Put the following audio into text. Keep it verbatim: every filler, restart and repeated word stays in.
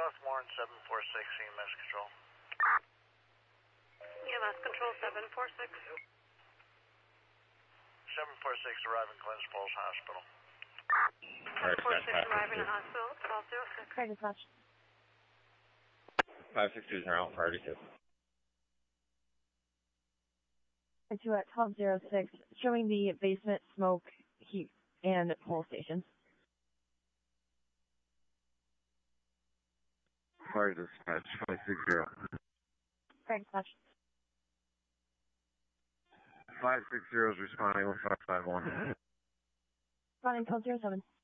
South Warren, seven four six, E M S Control. E M S Control, seven four six. seven four six, arriving Glens Falls Hospital. seven four six, arriving at hospital, twelve zero six. Craig dispatch. five six two zero, priority two. Two at twelve zero six, showing the basement smoke, heat, and pole stations. Fire dispatch, five six zero. Craig dispatch. five six zero is responding with five five one. Responding twelve zero seven.